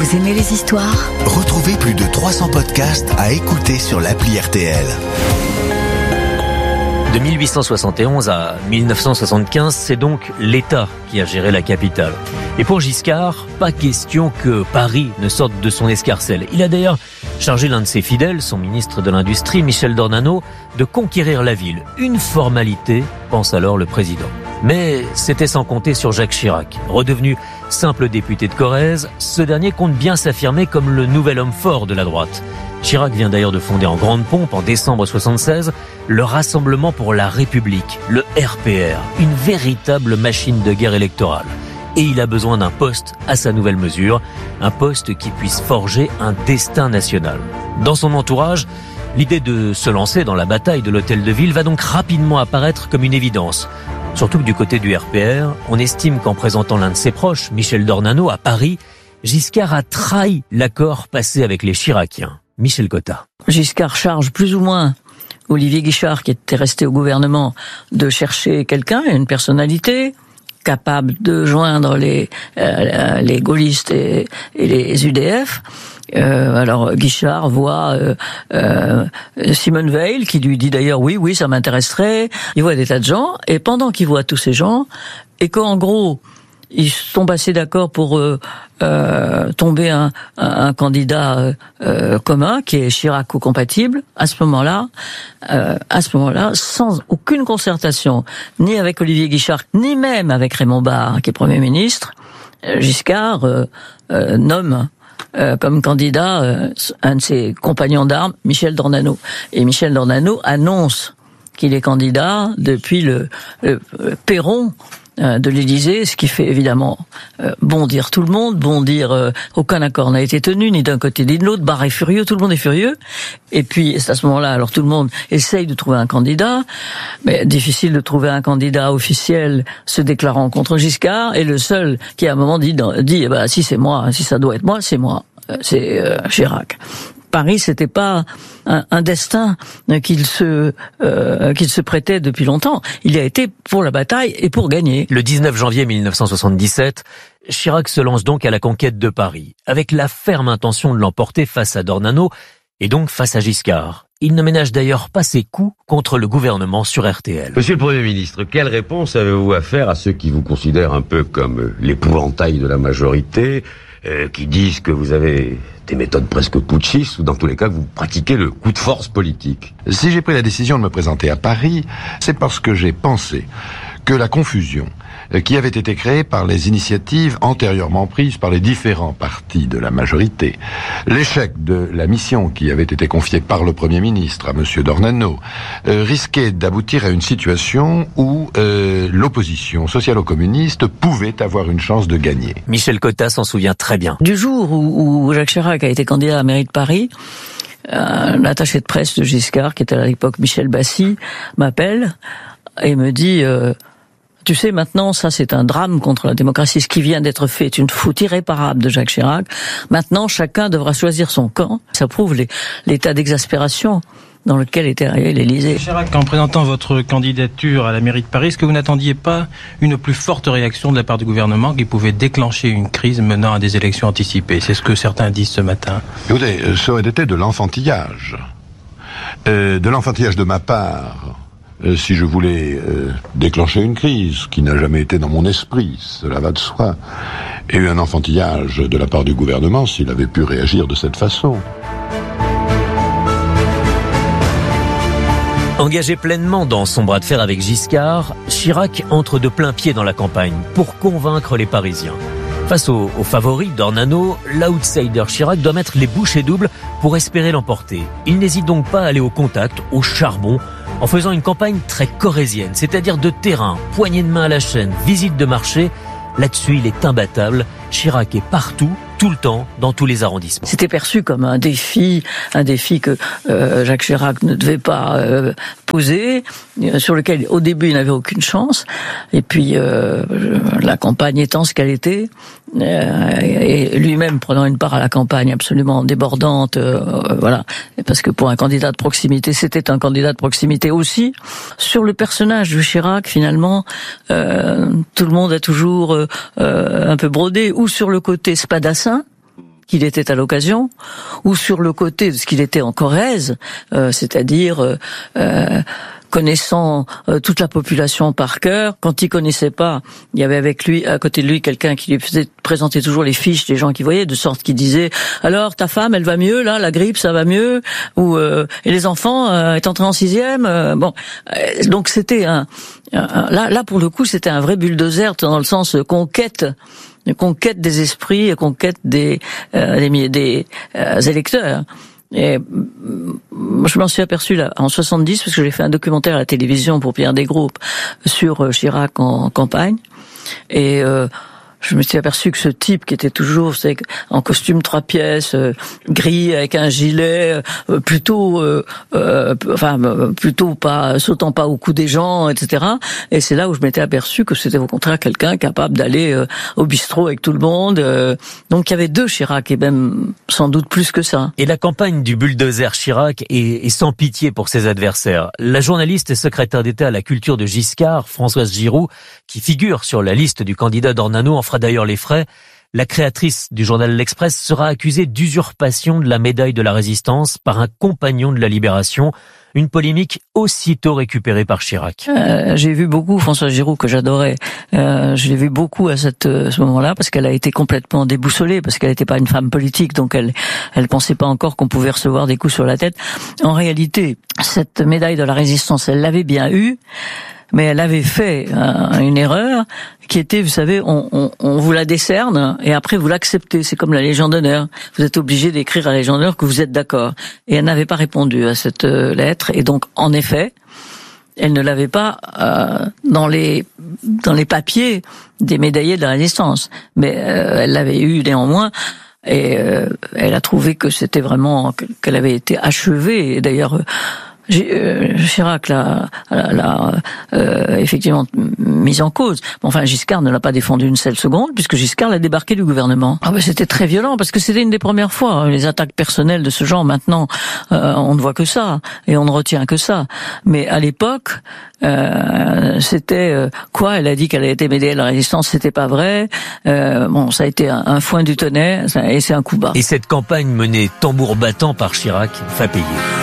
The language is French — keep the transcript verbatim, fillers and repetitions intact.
Vous aimez les histoires ? Retrouvez plus de trois cents podcasts à écouter sur l'appli R T L. De mille huit cent soixante et onze à mille neuf cent soixante-quinze, c'est donc l'État qui a géré la capitale. Et pour Giscard, pas question que Paris ne sorte de son escarcelle. Il a d'ailleurs chargé l'un de ses fidèles, son ministre de l'Industrie, Michel d'Ornano, de conquérir la ville. Une formalité, pense alors le président. Mais c'était sans compter sur Jacques Chirac. Redevenu simple député de Corrèze, ce dernier compte bien s'affirmer comme le nouvel homme fort de la droite. Chirac vient d'ailleurs de fonder en grande pompe, en décembre soixante-seize, le Rassemblement pour la République, le R P R, une véritable machine de guerre électorale. Et il a besoin d'un poste à sa nouvelle mesure, un poste qui puisse forger un destin national. Dans son entourage, l'idée de se lancer dans la bataille de l'Hôtel de Ville va donc rapidement apparaître comme une évidence. Surtout que du côté du R P R, on estime qu'en présentant l'un de ses proches, Michel d'Ornano, à Paris, Giscard a trahi l'accord passé avec les Chiraciens. Michel Cotta. Giscard charge plus ou moins Olivier Guichard, qui était resté au gouvernement, de chercher quelqu'un, une personnalité capable de joindre les euh, les gaullistes et, et les U D F. Euh, alors Guichard voit euh, euh, Simone Veil, qui lui dit d'ailleurs oui, oui, ça m'intéresserait. Il voit des tas de gens, et pendant qu'il voit tous ces gens, et qu'en gros ils sont assez d'accord pour euh, euh, tomber un, un, un candidat euh, commun qui est Chirac-compatible. À ce moment-là, euh, à ce moment-là, sans aucune concertation, ni avec Olivier Guichard, ni même avec Raymond Barre, qui est Premier ministre, Giscard euh, euh, nomme Euh, comme candidat euh, un de ses compagnons d'armes, Michel d'Ornano. Et Michel d'Ornano annonce qu'il est candidat depuis le, le, le perron euh, de l'Élysée, ce qui fait évidemment euh, bondir tout le monde, bondir euh, aucun accord n'a été tenu, ni d'un côté ni de l'autre, Barre est furieux, tout le monde est furieux. Et puis c'est à ce moment-là, alors tout le monde essaye de trouver un candidat, mais difficile de trouver un candidat officiel se déclarant contre Giscard, et le seul qui à un moment dit, dit eh ben, si c'est moi, si ça doit être moi, c'est moi, c'est euh, Chirac. Paris, c'était pas un, un destin qu'il se euh, qu'il se prêtait depuis longtemps. Il a été pour la bataille et pour gagner. Le dix-neuf janvier mille neuf cent soixante-dix-sept, Chirac se lance donc à la conquête de Paris, avec la ferme intention de l'emporter face à d'Ornano et donc face à Giscard. Il ne ménage d'ailleurs pas ses coups contre le gouvernement sur R T L. Monsieur le Premier ministre, quelle réponse avez-vous à faire à ceux qui vous considèrent un peu comme l'épouvantail de la majorité, euh, qui disent que vous avez des méthodes presque putschistes, ou dans tous les cas que vous pratiquez le coup de force politique? Si j'ai pris la décision de me présenter à Paris, c'est parce que j'ai pensé que la confusion qui avait été créée par les initiatives antérieurement prises par les différents partis de la majorité, l'échec de la mission qui avait été confiée par le Premier ministre à Monsieur d'Ornano, euh, risquait d'aboutir à une situation où euh, l'opposition socialo-communiste pouvait avoir une chance de gagner. Michel Cotta s'en souvient très bien. Du jour où, où Jacques Chirac a été candidat à la mairie de Paris, un attaché de presse de Giscard, qui était à l'époque Michel Bassy, m'appelle et me dit euh, tu sais, maintenant, ça c'est un drame contre la démocratie. Ce qui vient d'être fait est une faute irréparable de Jacques Chirac. Maintenant, chacun devra choisir son camp. Ça prouve les, l'état d'exaspération dans lequel était arrivé l'Élysée. Chirac, en présentant votre candidature à la mairie de Paris, est-ce que vous n'attendiez pas une plus forte réaction de la part du gouvernement qui pouvait déclencher une crise menant à des élections anticipées? C'est ce que certains disent ce matin. Écoutez, ça aurait été de l'enfantillage. Euh, de l'enfantillage de ma part. Euh, si je voulais euh, déclencher une crise, qui n'a jamais été dans mon esprit, cela va de soi, et eu un enfantillage de la part du gouvernement s'il avait pu réagir de cette façon. Engagé pleinement dans son bras de fer avec Giscard, Chirac entre de plein pied dans la campagne pour convaincre les Parisiens. Face aux, aux favoris d'Ornano, l'outsider Chirac doit mettre les bouchées doubles pour espérer l'emporter. Il n'hésite donc pas à aller au contact, au charbon, en faisant une campagne très corrézienne, c'est-à-dire de terrain, poignée de main à la chaîne, visite de marché. Là-dessus, il est imbattable. Chirac est partout, tout le temps, dans tous les arrondissements. C'était perçu comme un défi, un défi que euh, Jacques Chirac ne devait pas euh, poser, euh, sur lequel au début il n'avait aucune chance. Et puis euh, la campagne étant ce qu'elle était, euh, et lui-même prenant une part à la campagne absolument débordante, euh, voilà. Parce que pour un candidat de proximité, c'était un candidat de proximité aussi. Sur le personnage de Chirac, finalement, euh, tout le monde a toujours euh, un peu brodé, ou sur le côté spadassin, qu'il était à l'occasion, ou sur le côté de ce qu'il était en Corrèze, euh, c'est-à-dire euh, euh, connaissant euh, toute la population par cœur. Quand il connaissait pas, il y avait avec lui, à côté de lui, quelqu'un qui lui faisait présenter toujours les fiches des gens qu'il voyait, de sorte qu'il disait « Alors, ta femme, elle va mieux, là, la grippe, ça va mieux ?» ou euh, « Et les enfants, euh, est entré en sixième euh, ?» Bon, euh, donc c'était un, un... Là, là, pour le coup, c'était un vrai bulldozer, dans le sens euh, conquête, conquête des esprits et conquête des, euh, des, des euh, électeurs. Et je m'en suis aperçu là en soixante-dix, parce que j'ai fait un documentaire à la télévision pour Pierre Desgroupes sur Chirac en campagne, et euh, je me suis aperçu que ce type qui était toujours c'est, en costume trois pièces, euh, gris avec un gilet, euh, plutôt, euh, euh, enfin plutôt pas sautant pas au cou des gens, et cetera. Et c'est là où je m'étais aperçu que c'était au contraire quelqu'un capable d'aller euh, au bistrot avec tout le monde. Euh, donc il y avait deux Chirac, et même sans doute plus que ça. Et la campagne du bulldozer Chirac est, est sans pitié pour ses adversaires. La journaliste et secrétaire d'État à la culture de Giscard, Françoise Giroud, qui figure sur la liste du candidat d'Ornano, en fera d'ailleurs les frais. La créatrice du journal L'Express sera accusée d'usurpation de la médaille de la Résistance par un compagnon de la Libération. Une polémique aussitôt récupérée par Chirac. Euh, j'ai vu beaucoup Françoise Giroud, que j'adorais. Euh, je l'ai vu beaucoup à cette, euh, ce moment-là, parce qu'elle a été complètement déboussolée, parce qu'elle n'était pas une femme politique, donc elle elle pensait pas encore qu'on pouvait recevoir des coups sur la tête. En réalité, cette médaille de la Résistance, elle l'avait bien eue, mais elle avait fait euh, une erreur qui était, vous savez, on, on, on vous la décerne et après vous l'acceptez. C'est comme la Légion d'honneur. Vous êtes obligé d'écrire à la Légion d'honneur que vous êtes d'accord. Et elle n'avait pas répondu à cette euh, lettre. Et donc, en effet, elle ne l'avait pas euh, dans les dans les papiers des médaillés de la Résistance. Mais euh, elle l'avait eu néanmoins. Et euh, elle a trouvé que c'était vraiment, qu'elle avait été achevée. Et d'ailleurs, euh, Euh, Chirac l'a, l'a, l'a euh, effectivement mise en cause. Enfin, Giscard ne l'a pas défendu une seule seconde, puisque Giscard l'a débarqué du gouvernement. Ah ben, c'était très violent, parce que c'était une des premières fois. Les attaques personnelles de ce genre, maintenant, euh, on ne voit que ça, et on ne retient que ça. Mais à l'époque, euh, c'était euh, quoi? Elle a dit qu'elle a été médaillée à la Résistance, c'était pas vrai. Euh, bon, ça a été un, un foin du tonnerre, et c'est un coup bas. Et cette campagne menée tambour battant par Chirac va payer.